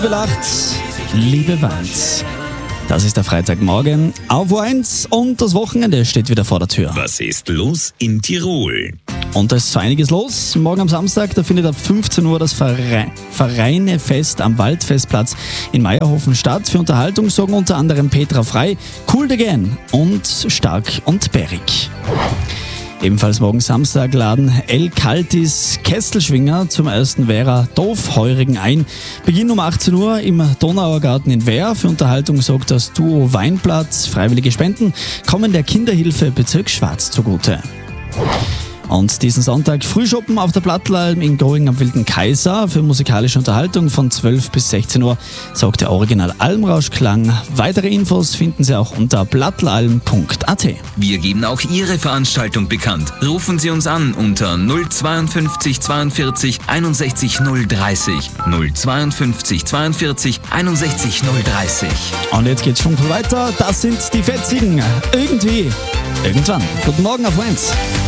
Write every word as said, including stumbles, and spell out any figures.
Liebe Lacht, liebe Weint. Das ist der Freitagmorgen auf O eins und das Wochenende steht wieder vor der Tür. Was ist los in Tirol? Und da ist so einiges los. Morgen am Samstag, da findet ab fünfzehn Uhr das Vere- Vereinefest am Waldfestplatz in Meierhofen statt. Für Unterhaltung sorgen unter anderem Petra Frei, Cool de Gen und Stark und Berg. Ebenfalls morgen Samstag laden El Kaltis Kesselschwinger zum ersten Wehrer Doofheurigen ein. Beginn um achtzehn Uhr im Donauer Garten in Wehr. Für Unterhaltung sorgt das Duo Weinplatz. Freiwillige Spenden kommen der Kinderhilfe Bezirk Schwarz zugute. Und diesen Sonntag Frühschoppen auf der Plattlalm in Going am Wilden Kaiser. Für musikalische Unterhaltung von zwölf bis sechzehn Uhr sorgt der Original Almrauschklang. Weitere Infos finden Sie auch unter plattlalm punkt a t. Wir geben auch Ihre Veranstaltung bekannt. Rufen Sie uns an unter null zweiundfünfzig zweiundvierzig einundsechzig null dreißig. null zweiundfünfzig zweiundvierzig einundsechzig null dreißig. Und jetzt geht's schon weiter. Das sind die Fetzigen. Irgendwie, irgendwann. Guten Morgen auf eins.